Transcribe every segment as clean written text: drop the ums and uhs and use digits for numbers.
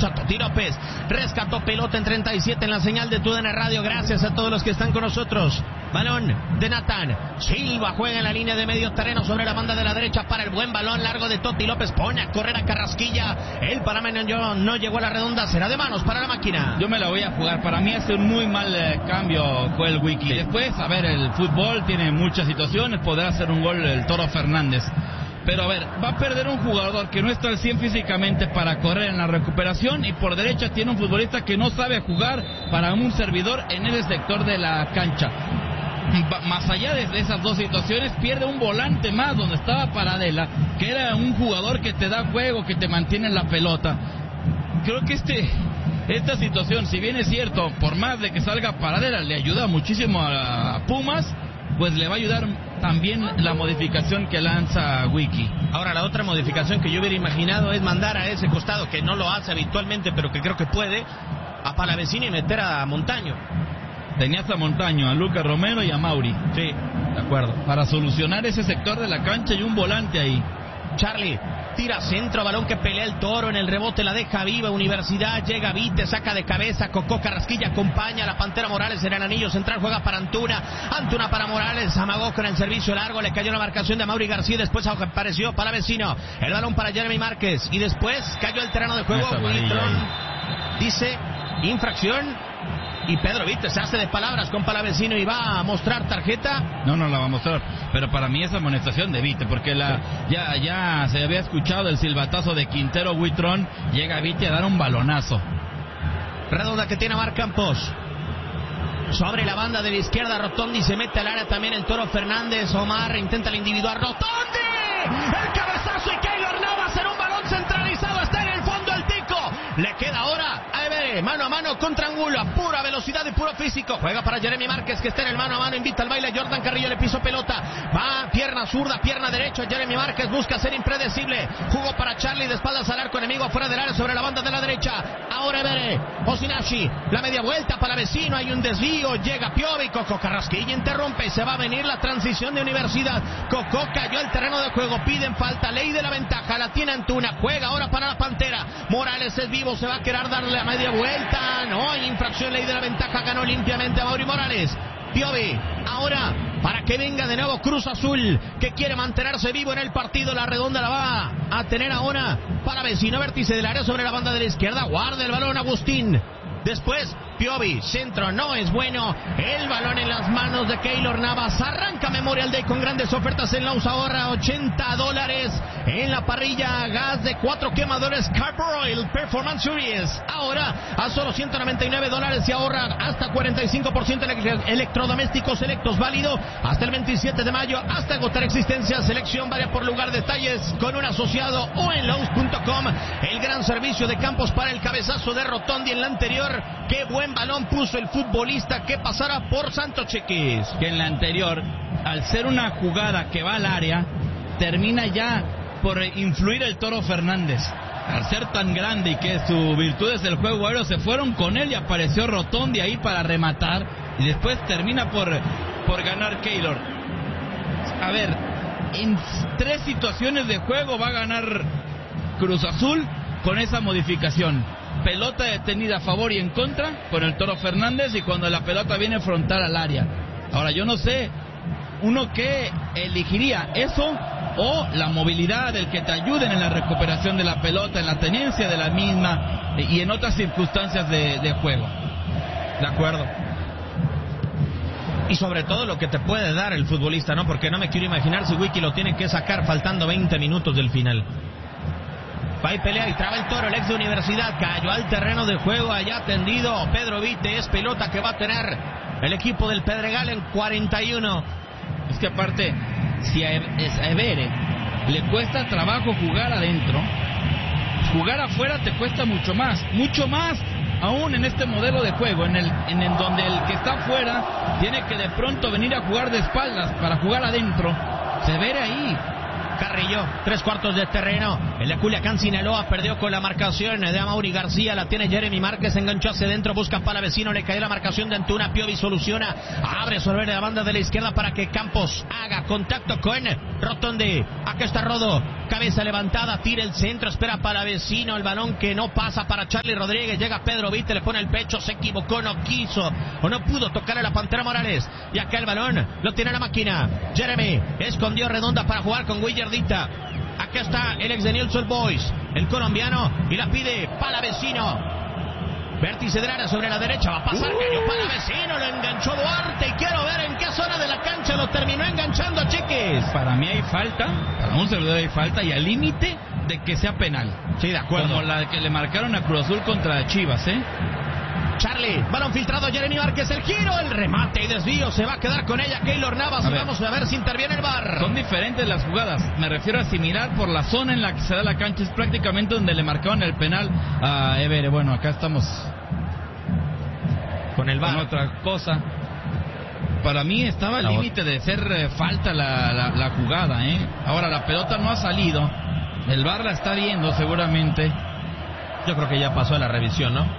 derecha. Toti López rescató pelota en 37 en la señal de TUDN Radio. Gracias a todos los que están con nosotros. Balón de Nathan Silva, juega en la línea de medio terreno sobre la banda de la derecha para el buen balón largo de Toti López. Pone a correr a Carrasquilla. El panameño no llegó a la redonda. Será de manos para la máquina. Yo me la voy a jugar. Para mí hace un muy mal cambio Joel Wiki. Sí. Después, a ver, el fútbol tiene muchas situaciones. Podrá hacer un gol el Toro Fernández. Pero a ver, va a perder un jugador que no está al 100 físicamente para correr en la recuperación, y por derecha tiene un futbolista que no sabe jugar para un servidor en ese sector de la cancha. Más allá de esas dos situaciones, pierde un volante más donde estaba Paradela, que era un jugador que te da juego, que te mantiene en la pelota. Creo que esta situación, si bien es cierto, por más de que salga Paradela, le ayuda muchísimo a Pumas, pues le va a ayudar también la modificación que lanza Wiki. Ahora, la otra modificación que yo hubiera imaginado es mandar a ese costado, que no lo hace habitualmente, pero que creo que puede, a Palavecino y meter a Montaño. Tenías a Montaño, a Lucas Romero y a Mauri. Sí, de acuerdo. Para solucionar ese sector de la cancha y un volante ahí. Charlie tira centro, balón que pelea el Toro, en el rebote la deja viva Universidad, llega Vite, saca de cabeza, Cocó Carrasquilla acompaña a la Pantera Morales en el anillo central, juega para Antuna para Morales, amagó con el servicio largo, le cayó la marcación de Mauri García, después apareció Palavecino, el balón para Jeremy Márquez, y después cayó el terreno de juego. Dice infracción, y Pedro Vite se hace de palabras con Palavecino y va a mostrar tarjeta. No la va a mostrar, pero para mí es amonestación de Vite, porque ya se había escuchado el silbatazo de Quintero Huitrón, llega Vite a dar un balonazo. Redonda que tiene Mar Campos. Sobre la banda de la izquierda, Rotondi se mete al área también el Toro Fernández. Omar intenta el individual, Rotondi, el cabezazo, y Keylor Navas en un balón centralizado, está en el fondo el Tico. Le queda ahora a Evere, mano a mano contra Angulo, a pura velocidad y puro físico. Juega para Jeremy Márquez, que está en el mano a mano, invita al baile. Jordan Carrillo le pisó pelota, va pierna zurda, pierna derecha. Jeremy Márquez busca ser impredecible, jugó para Charlie, de espaldas al arco enemigo, afuera del área sobre la banda de la derecha. Ahora Evere, Osinashi, la media vuelta para Vecino, hay un desvío, llega Piovi, Cocó Carrasquilla interrumpe y se va a venir la transición de Universidad. Cocó cayó al terreno de juego, piden falta, ley de la ventaja, la tiene Antuna, juega ahora para la Pantera. Morales es vivo, se va a querer darle la media vuelta, no hay infracción, ley de la ventaja, ganó limpiamente a Mauri Morales. Piovi, ahora para que venga de nuevo Cruz Azul, que quiere mantenerse vivo en el partido. La redonda la va a tener ahora para Vecino, vértice del área sobre la banda de la izquierda, guarda el balón Agustín. Después Piovi, centro, no es bueno, el balón en las manos de Keylor Navas. Arranca Memorial Day con grandes ofertas en Laus, ahorra $80 en la parrilla, gas de 4 quemadores Carbo Oil Performance Series, ahora a solo $199 y ahorra hasta 45% en electrodomésticos selectos, válido hasta el 27 de mayo, hasta agotar existencia. Selección varia por lugar, detalles con un asociado o en Laus.com. El gran servicio de Campos para el cabezazo de Rotondi en la anterior. Qué buen balón puso el futbolista que pasara por Santos Chiquis. Que en la anterior, al ser una jugada que va al área, termina ya por influir el Toro Fernández. Al ser tan grande y que sus virtudes del juego aéreo se fueron con él, y apareció Rotondi ahí para rematar, y después termina por ganar Keylor. A ver, en 3 situaciones de juego va a ganar Cruz Azul con esa modificación. Pelota detenida a favor y en contra con el Toro Fernández, y cuando la pelota viene frontal al área. Ahora yo no sé, uno que elegiría eso o la movilidad del que te ayuden en la recuperación de la pelota, en la tenencia de la misma y en otras circunstancias de juego. De acuerdo. Y sobre todo lo que te puede dar el futbolista, ¿no? Porque no me quiero imaginar si Wiki lo tiene que sacar faltando 20 minutos del final. Va y pelea y traba el Toro, el ex de Universidad, cayó al terreno de juego, allá tendido Pedro Vite, es pelota que va a tener el equipo del Pedregal en 41. Es que aparte, si a Evere le cuesta trabajo jugar adentro, jugar afuera te cuesta mucho más aún en este modelo de juego, en donde el que está afuera tiene que de pronto venir a jugar de espaldas para jugar adentro. Se ve ahí. Carrillo, 3/4 de terreno, el de Culiacán, Sinaloa, perdió con la marcación de Amaury García, la tiene Jeremy Márquez, enganchó hacia adentro, busca para Vecino, le cayó la marcación de Antuna, Piovi soluciona, abre sobre la banda de la izquierda para que Campos haga contacto con Rotondi, aquí está Rodo, cabeza levantada, tira el centro, espera para Vecino, el balón que no pasa para Charlie Rodríguez, llega Pedro Vite, le pone el pecho, se equivocó, no quiso o no pudo tocar a la Pantera Morales, y acá el balón lo tiene la máquina. Jeremy escondió redonda para jugar con Willardita. Acá está el ex de Newell's Old Boys, el colombiano, y la pide Palavecino. Vértice del área sobre la derecha, va a pasar Cayo Palavecino, lo enganchó Duarte, y quiero ver en qué zona de la cancha lo terminó enganchando, Chiquis. Para mí hay falta, para un servidor hay falta, y al límite de que sea penal. Sí, de acuerdo. Como la que le marcaron a Cruz Azul contra Chivas, Charlie, balón filtrado, Jeremy Márquez, el giro, el remate y desvío, se va a quedar con ella Keylor Navas, y vamos a ver si interviene el VAR. Son diferentes las jugadas, me refiero a similar por la zona en la que se da la cancha, es prácticamente donde le marcaban el penal a Evere. Bueno, acá estamos con el VAR. Con otra cosa. Para mí estaba al límite de ser falta la jugada, Ahora la pelota no ha salido, el VAR la está viendo seguramente. Yo creo que ya pasó a la revisión, ¿no?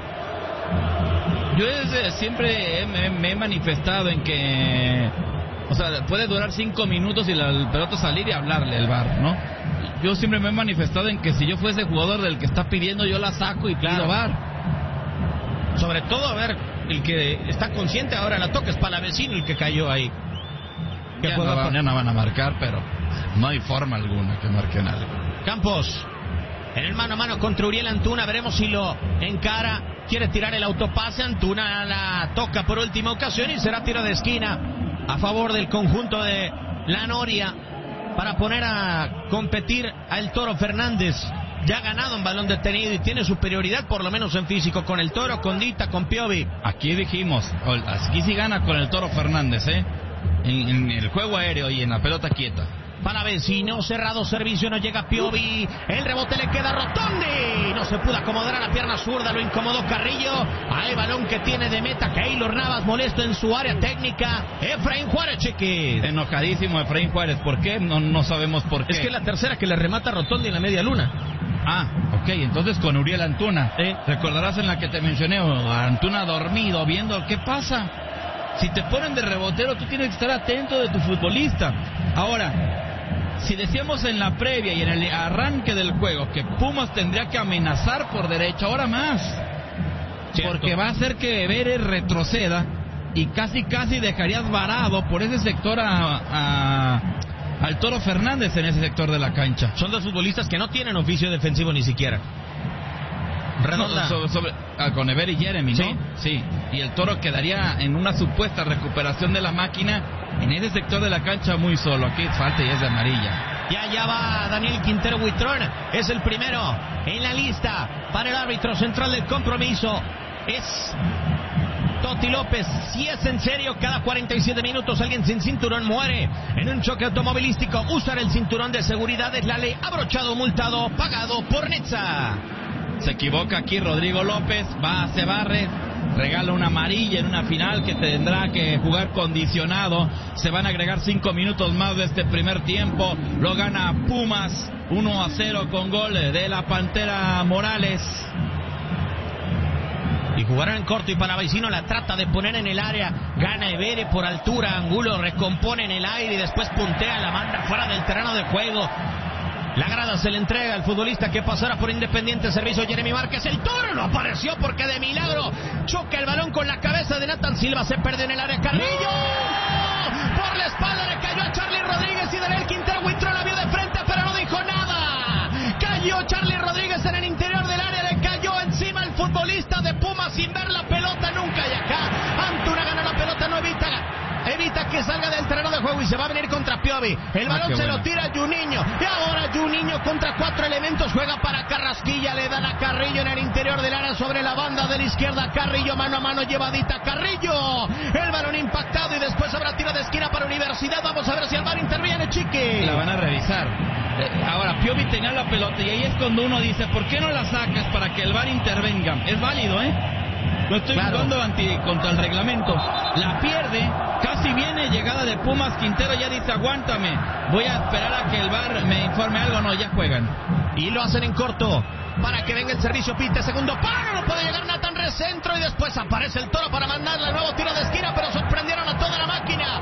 Yo siempre me he manifestado en que, o sea, puede durar 5 minutos y la pelota salir y hablarle el VAR, ¿no? Yo siempre me he manifestado en que si yo fuese jugador del que está pidiendo, yo la saco y pido VAR. Sobre todo, a ver, el que está consciente ahora la toca es Palavecino, el que cayó ahí. Ya no van a marcar, pero no hay forma alguna que marquen algo. Campos, en el mano a mano contra Uriel Antuna, veremos si lo encara. Quiere tirar el autopase, Antuna la toca por última ocasión y será tiro de esquina a favor del conjunto de la Noria para poner a competir al Toro Fernández. Ya ha ganado un balón detenido y tiene superioridad por lo menos en físico con el Toro, con Dita, con Piovi. Aquí dijimos, aquí sí gana con el Toro Fernández, en el juego aéreo y en la pelota quieta. Palavecino, cerrado servicio, no llega Piovi, el rebote le queda a Rotondi, no se pudo acomodar a la pierna zurda, lo incomodó Carrillo, hay balón que tiene de meta Keylor Navas, molesto en su área técnica, Efraín Juárez, Chiquis. Enojadísimo Efraín Juárez, ¿por qué? No sabemos por qué. Es que es la tercera que le remata a Rotondi en la media luna. Ah, ok, entonces con Uriel Antuna, recordarás en la que te mencioné, Antuna dormido, viendo qué pasa. Si te ponen de rebotero, tú tienes que estar atento de tu futbolista. Ahora, si decíamos en la previa y en el arranque del juego que Pumas tendría que amenazar por derecha, ahora más. Cierto. Porque va a hacer que Evere retroceda y casi dejarías varado por ese sector al Toro Fernández en ese sector de la cancha. Son dos futbolistas que no tienen oficio defensivo ni siquiera. Redonda. Con Evere y Jeremy, ¿no? Sí. Y el Toro quedaría en una supuesta recuperación de la máquina en ese sector de la cancha muy solo. Aquí falta y es de amarilla. Y allá va Daniel Quintero Buitrón. Es el primero en la lista para el árbitro central del compromiso. Es Toti López. Si es en serio, cada 47 minutos alguien sin cinturón muere en un choque automovilístico. Usar el cinturón de seguridad es la ley. Abrochado, multado, pagado por Netza. Se equivoca aquí Rodrigo López, se barre, regala una amarilla en una final que tendrá que jugar condicionado. Se van a agregar 5 minutos más de este primer tiempo. Lo gana Pumas 1-0 con gol de la Pantera Morales. Y jugará en corto y Palavecino la trata de poner en el área. Gana Evere por altura, Angulo recompone en el aire y después puntea, la manda fuera del terreno de juego. La grada se le entrega al futbolista que pasará por Independiente. Servicio Jeremy Márquez. El Toro no apareció porque de milagro choca el balón con la cabeza de Nathan Silva. Se pierde en el área. Carrillo por la espalda le cayó a Charlie Rodríguez y Daniel Quintero Buitrón la vio de frente pero no dijo nada. Cayó Charlie Rodríguez en el interior del área. Le cayó encima el futbolista de Pumas sin ver la pelota nunca. Y acá Antuna gana la pelota, no evita que salga del terreno de juego y se va a venir contra Piovi. El balón se lo tira Juninho. Y ahora Juninho contra 4 elementos juega para Carrasquilla. Le dan a Carrillo en el interior del área sobre la banda de la izquierda. Carrillo mano a mano llevadita. Carrillo. El balón impactado y después habrá tiro de esquina para Universidad. Vamos a ver si el VAR interviene, Chiqui. La van a revisar. Ahora Piovi tenía la pelota y ahí es cuando uno dice, ¿por qué no la sacas para que el VAR intervenga? Es válido, No estoy jugando contra el reglamento. La pierde, casi viene llegada de Pumas. Quintero ya dice, aguántame, voy a esperar a que el VAR me informe algo. No, ya juegan. Y lo hacen en corto para que venga el servicio. Pite, segundo paro, no puede llegar Nathan, recentro y después aparece el Toro para mandarle el nuevo tiro de esquina, pero sorprendieron a toda la máquina porque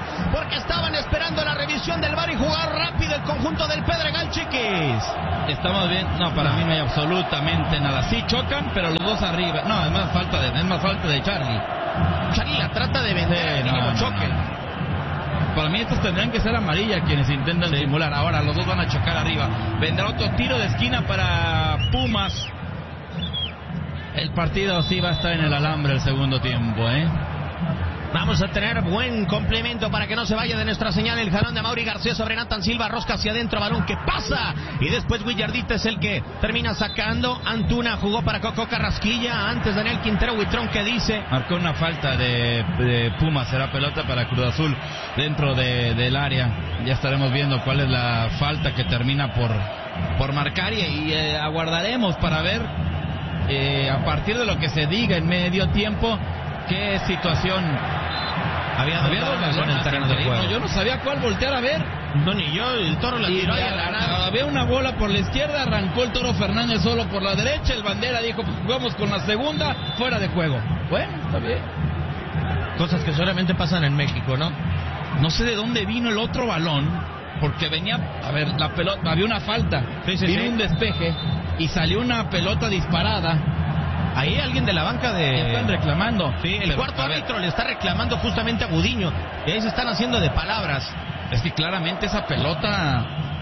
que estaban esperando la revisión del VAR y jugar rápido el conjunto del Pedregal, Chiquis. Estamos bien. No, para mí no hay absolutamente nada. Sí chocan, pero los dos arriba. No, es más falta de Charlie. Charlie la trata de vender, choque. Para mí estos tendrán que ser amarillas quienes intentan simular. Ahora los dos van a chocar arriba. Vendrá otro tiro de esquina para Pumas. El partido sí va a estar en el alambre el segundo tiempo, Vamos a tener buen complemento para que no se vaya de nuestra señal. El jalón de Mauri García sobre Nathan Silva, rosca hacia adentro, balón que pasa. Y después Willardita es el que termina sacando. Antuna jugó para Coco Carrasquilla. Antes Daniel Quintero Huitrón que dice... Marcó una falta de Pumas, será pelota para Cruz Azul dentro del área. Ya estaremos viendo cuál es la falta que termina por marcar y aguardaremos para ver a partir de lo que se diga en medio tiempo qué situación. Había dos en el terreno de juego. Yo no sabía cuál voltear a ver. No, ni yo, el Toro la tiró. Había una bola por la izquierda, arrancó el Toro Fernández solo por la derecha, el Bandera dijo, pues jugamos con la segunda, fuera de juego. Bueno, está bien. Cosas que solamente pasan en México, ¿no? No sé de dónde vino el otro balón, porque venía, a ver, la pelota, había una falta, vino un despeje y salió una pelota disparada. Ahí alguien de la banca están reclamando. Sí, el cuarto árbitro le está reclamando justamente a Gudiño. Y ahí se están haciendo de palabras. Es que claramente esa pelota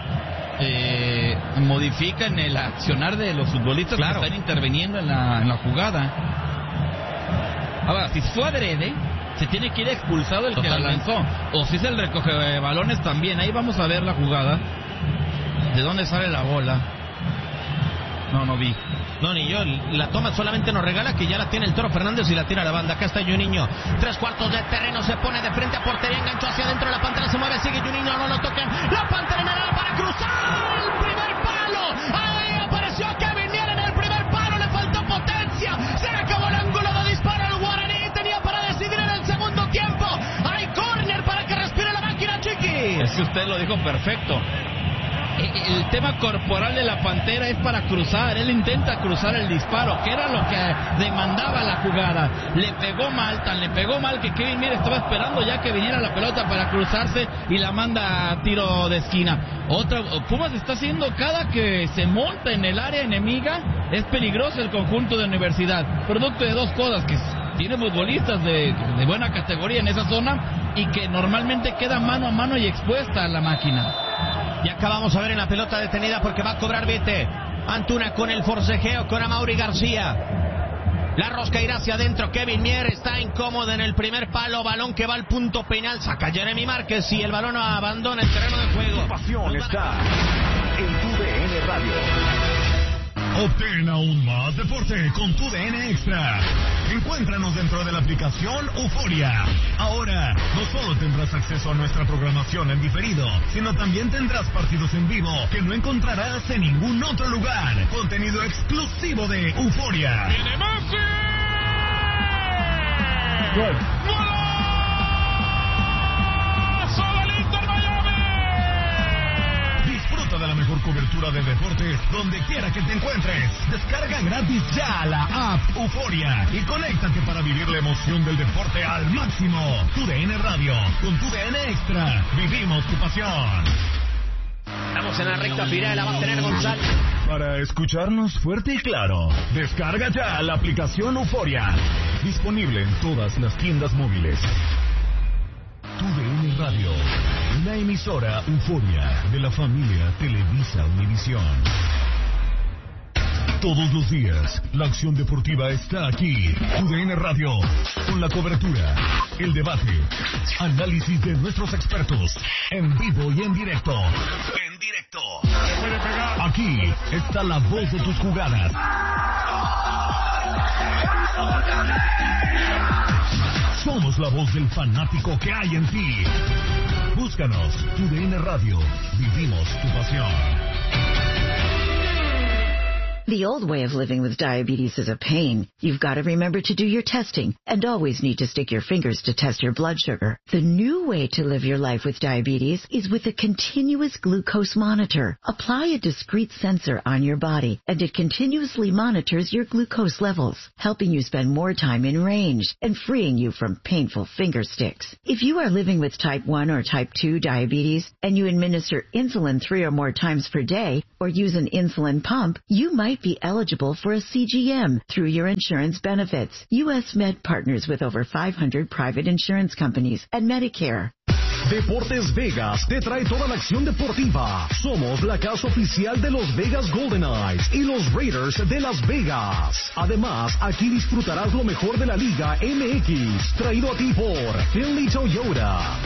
modifica en el accionar de los futbolistas que están interviniendo en la jugada. Ahora, si fue adrede, se tiene que ir expulsado el que la lanzó. O si es el recoge balones también. Ahí vamos a ver la jugada. ¿De dónde sale la bola? No vi. No, ni yo. La toma solamente nos regala que ya la tiene el Toro Fernández y la tira a la banda. Acá está Juninho. 3/4 de terreno. Se pone de frente a portería. Enganchó hacia adentro. La Pantera se mueve. Sigue Juninho. No lo tocan. La Pantera en el área para cruzar. El primer palo. Ahí apareció Kevin Mier en el primer palo. Le faltó potencia. Se acabó el ángulo de disparo. El Guaraní tenía para decidir en el segundo tiempo. Hay córner para que respire la máquina, Chiqui. Es que usted lo dijo perfecto. El tema corporal de la Pantera es para cruzar. Él intenta cruzar el disparo, que era lo que demandaba la jugada. Le pegó mal, tan le pegó mal que Kevin Mier estaba esperando ya que viniera la pelota para cruzarse y la manda a tiro de esquina. Pumas está haciendo cada que se monta en el área enemiga. Es peligroso el conjunto de Universidad. Producto de dos cosas, que tiene futbolistas de buena categoría en esa zona y que normalmente queda mano a mano y expuesta a la máquina. Y acá vamos a ver en la pelota detenida porque va a cobrar Vite. Antuna con el forcejeo con Amaury García. La rosca irá hacia adentro. Kevin Mier está incómodo en el primer palo. Balón que va al punto penal. Saca Jeremy Márquez y el balón abandona el terreno de juego. Tu pasión está en TUDN Radio. Obtén aún más deporte con TUDN Extra. Encuéntranos dentro de la aplicación Euforia. Ahora, no solo tendrás acceso a nuestra programación en diferido, sino también tendrás partidos en vivo que no encontrarás en ningún otro lugar. Contenido exclusivo de Euforia. ¡Viene Messi! ¡Gol! Disfruta de la mejor cobertura de deportes donde quiera que te encuentres. Descarga gratis ya la app Euforia y conéctate para vivir la emoción del deporte al máximo. TUDN Radio, con TUDN Extra, vivimos tu pasión. Estamos en la recta final, la va a tener González. Para escucharnos fuerte y claro, descarga ya la aplicación Euforia. Disponible en todas las tiendas móviles. TUDN Radio, una emisora Euforia de la familia Televisa Univisión. Todos los días, la acción deportiva está aquí. TUDN Radio, con la cobertura, el debate, análisis de nuestros expertos, en vivo y en directo. En directo. Aquí está la voz de tus jugadas. Somos la voz del fanático que hay en ti. Búscanos, TUDN Radio. Vivimos tu pasión. The old way of living with diabetes is a pain. You've got to remember to do your testing and always need to stick your fingers to test your blood sugar. The new way to live your life with diabetes is with a continuous glucose monitor. Apply a discrete sensor on your body and it continuously monitors your glucose levels, helping you spend more time in range and freeing you from painful finger sticks. If you are living with type 1 or type 2 diabetes and you administer insulin 3 or more times per day or use an insulin pump, you might be eligible for a CGM through your insurance benefits. U.S. Med partners with over 500 private insurance companies and Medicare. Deportes Vegas te trae toda la acción deportiva. Somos la casa oficial de los Vegas Golden Knights y los Raiders de Las Vegas. Además, aquí disfrutarás lo mejor de la Liga MX, traído a ti por Finley Toyota.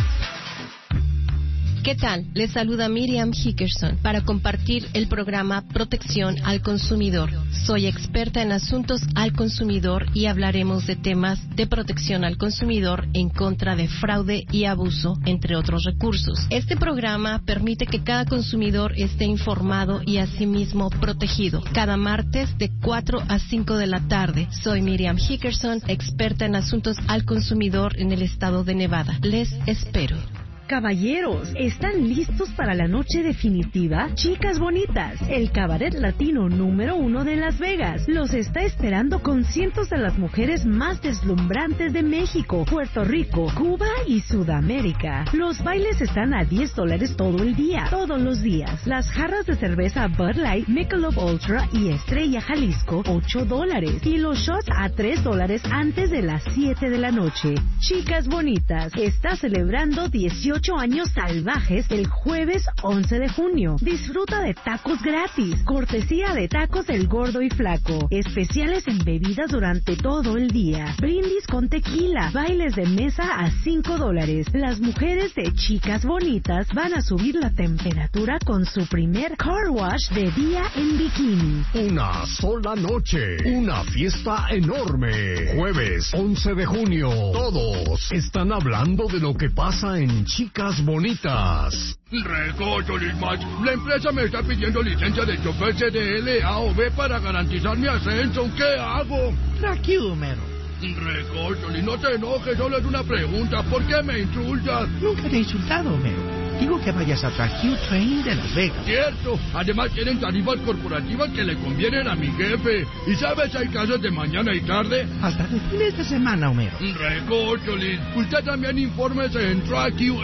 ¿Qué tal? Les saluda Miriam Hickerson para compartir el programa Protección al Consumidor. Soy experta en asuntos al consumidor y hablaremos de temas de protección al consumidor en contra de fraude y abuso, entre otros recursos. Este programa permite que cada consumidor esté informado y asimismo protegido. Cada martes de 4 a 5 de la tarde. Soy Miriam Hickerson, experta en asuntos al consumidor en el estado de Nevada. Les espero. Caballeros, ¿están listos para la noche definitiva? Chicas Bonitas, el cabaret latino número 1 de Las Vegas, los está esperando con cientos de las mujeres más deslumbrantes de México, Puerto Rico, Cuba y Sudamérica. Los bailes están a $10 todo el día, todos los días. Las jarras de cerveza Bud Light, Michelob Ultra y Estrella Jalisco, $8. Y los shots a $3 antes de las 7 de la noche. Chicas Bonitas, está celebrando 18 años salvajes el jueves 11 de junio. Disfruta de tacos gratis, cortesía de Tacos El Gordo y Flaco, especiales en bebidas durante todo el día, brindis con tequila, bailes de mesa a $5. Las mujeres de Chicas Bonitas van a subir la temperatura con su primer car wash de día en bikini. Una sola noche, una fiesta enorme. Jueves 11 de junio. Todos están hablando de lo que pasa en Chicas Bonitas. Recócholis, Max. La empresa me está pidiendo licencia de chofer CDL A o B para garantizar mi ascenso. ¿Qué hago? Tranquilo, Homero. Recócholis, no te enojes, solo es una pregunta. ¿Por qué me insultas? Nunca te he insultado, Homero. Digo que vayas a Trajillo Train de Las Vegas. Cierto. Además tienen tarifas corporativas que le convienen a mi jefe. ¿Y sabes, hay casas de mañana y tarde? Hasta de fines de semana, Homero. Recócholis, usted también infórmese en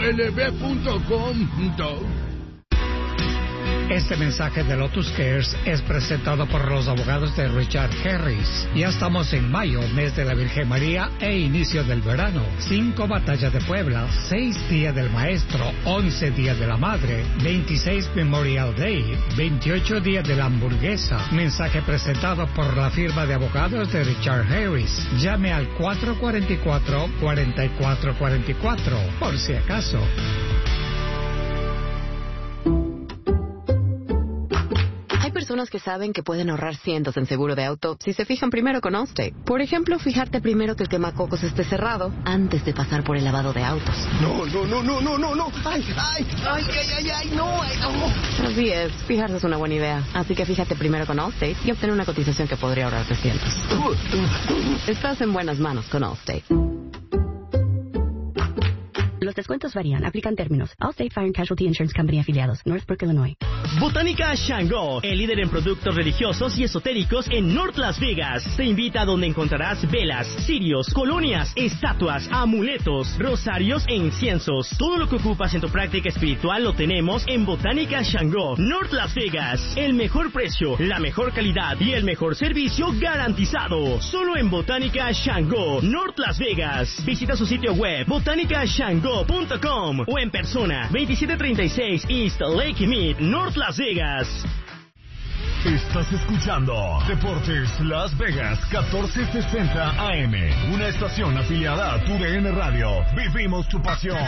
traqlb.com. Este mensaje de Lotus Cares es presentado por los abogados de Richard Harris. Ya estamos en mayo, mes de la Virgen María e inicio del verano. 5 batallas de Puebla, 6 días del maestro, 11 días de la madre, 26 Memorial Day, 28 días de la hamburguesa. Mensaje presentado por la firma de abogados de Richard Harris. Llame al 444-4444, por si acaso. Personas que saben que pueden ahorrar cientos en seguro de auto si se fijan primero con Allstate. Por ejemplo, fijarte primero que el quemacocos esté cerrado antes de pasar por el lavado de autos. No. Ay, no. Así es, fijarse es una buena idea. Así que fíjate primero con Allstate y obtener una cotización que podría ahorrarte cientos. Estás en buenas manos con Allstate. Los descuentos varían. Aplican términos. Allstate Fire and Casualty Insurance Company afiliados. Northbrook, Illinois. Botánica Shango, el líder en productos religiosos y esotéricos en North Las Vegas. Te invita a donde encontrarás velas, cirios, colonias, estatuas, amuletos, rosarios e inciensos. Todo lo que ocupas en tu práctica espiritual lo tenemos en Botánica Shango, North Las Vegas. El mejor precio, la mejor calidad y el mejor servicio garantizado. Solo en Botánica Shango, North Las Vegas. Visita su sitio web botanicashango.com o en persona 2736 East Lake Mead, North Las Vegas. Estás escuchando Deportes Las Vegas 1460 AM, una estación afiliada a TUDN Radio. Vivimos tu pasión.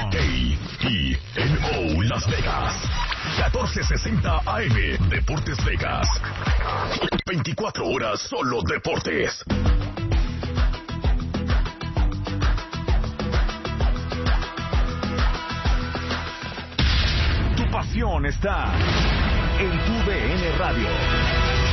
KTNO Las Vegas 1460 AM, Deportes Vegas. 24 horas solo deportes. Tu pasión está en TUDN Radio.